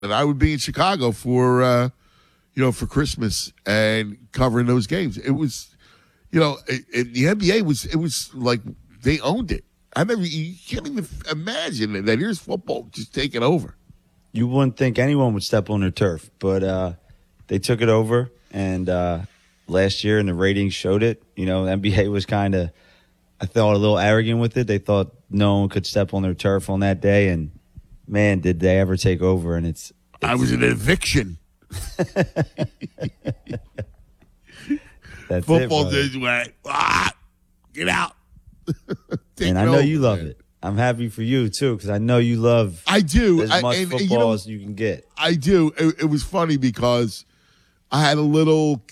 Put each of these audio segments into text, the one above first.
and I would be in Chicago for for Christmas and covering those games. It was, the NBA was like they owned it. You can't even imagine that here's football just taking over. You wouldn't think anyone would step on their turf, but they took it over, and last year, and the ratings showed it. The NBA was kind of, I thought, a little arrogant with it. They thought no one could step on their turf on that day, and man, did they ever take over. And I was an eviction. That's football it, just went, get out. And I know you love it. I'm happy for you too, because I know you love. I do as much football as you can get. I do. It was funny because I had a little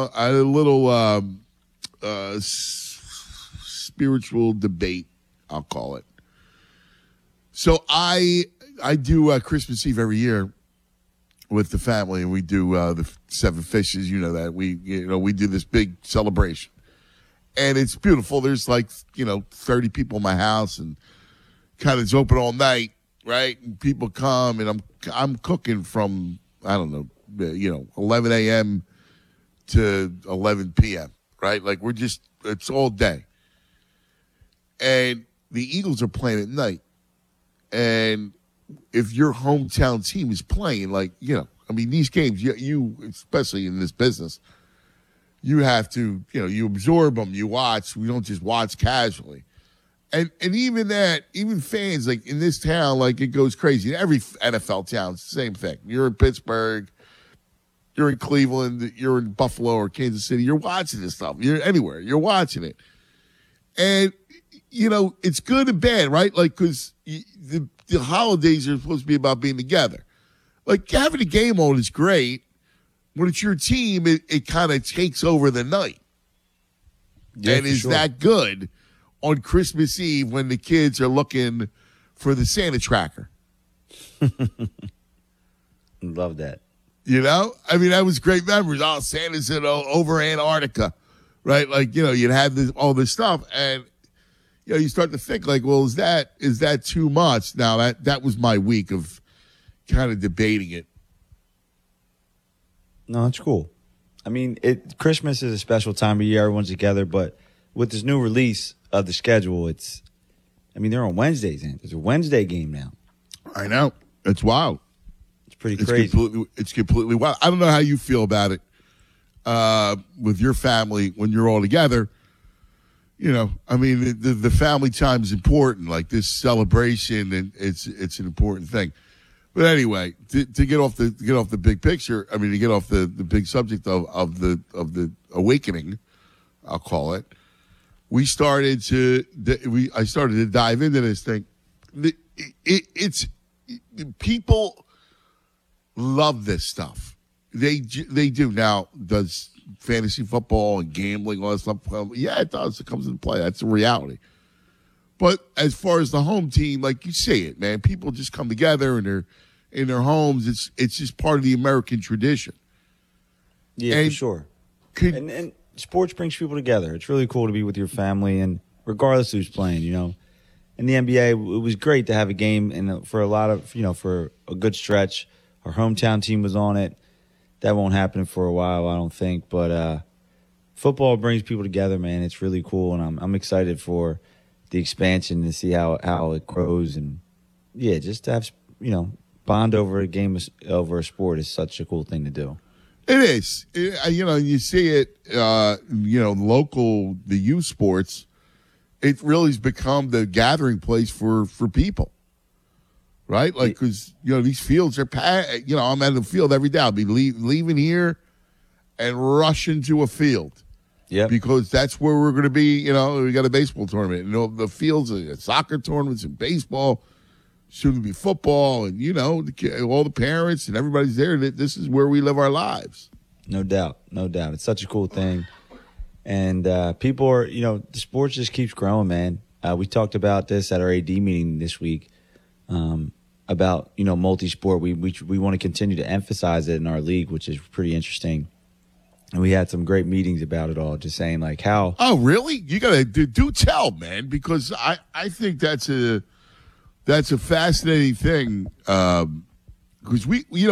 spiritual debate, I'll call it. So I do Christmas Eve every year with the family, and we do the Seven Fishes. You know that we do this big celebration, and it's beautiful. There's 30 people in my house, and kind of it's open all night, right? And people come, and I'm cooking from 11 a.m. to 11 p.m. Right? Like it's all day, and the Eagles are playing at night, and if your hometown team is playing, these games, you especially in this business, you have to, you absorb them, you watch. We don't just watch casually. And even fans, like in this town, it goes crazy. Every NFL town, it's the same thing. You're in Pittsburgh, you're in Cleveland, you're in Buffalo or Kansas City, you're watching this stuff. You're anywhere, you're watching it. And, it's good and bad, right? Because the holidays are supposed to be about being together. Having a game on is great. When it's your team, it kind of takes over the night. Yeah, and is that good on Christmas Eve when the kids are looking for the Santa tracker? Love that. That was great memories. Oh, Santa's over Antarctica, right? You'd have all this stuff, and you start to think well, is that too much? Now that was my week of kind of debating it. No, it's cool. Christmas is a special time of year. Everyone's together, but with this new release of the schedule, they're on Wednesdays, and there's a Wednesday game now. I know. It's wild. It's pretty crazy. It's completely wild. I don't know how you feel about it with your family when you're all together. The family time is important. Like this celebration, and it's an important thing. But anyway, to get off the big picture, to get off the big subject of the awakening, I'll call it. I started to dive into this thing. People love this stuff. They do. Now, does fantasy football and gambling, all that stuff? Yeah, it does. It comes into play. That's a reality. But as far as the home team, you see it, man. People just come together and they're in their homes. It's just part of the American tradition. Yeah, for sure. And sports brings people together. It's really cool to be with your family, and regardless who's playing, In the NBA, it was great to have a game, and for a good stretch, our hometown team was on it. That won't happen for a while, I don't think. But football brings people together, man. It's really cool, and I'm excited for the expansion to see how it grows, and just to have bond over a game, over a sport is such a cool thing to do. It is. You see it. Local the youth sports. It really has become the gathering place for people, right? Because these fields are packed. I'm at the field every day. I'll be leaving here and rushing to a field. Yeah, because that's where we're going to be. We got a baseball tournament. The fields, soccer tournaments, and baseball, soon to be football, and all the parents and everybody's there. This is where we live our lives. No doubt. It's such a cool thing, and people are. The sport just keeps growing, man. We talked about this at our AD meeting this week about multi-sport. We want to continue to emphasize it in our league, which is pretty interesting. And we had some great meetings about it all, just saying how. Oh, really? You got to do tell, man, because I think that's a fascinating thing. because we